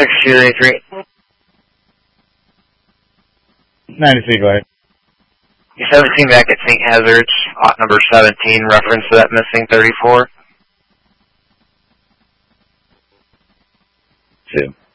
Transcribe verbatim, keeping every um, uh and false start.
Texas two eighty-three. ninety-three, go ahead. You seventeen back at Saint Hazards, lot number seventeen, reference to that missing thirty-four. Two.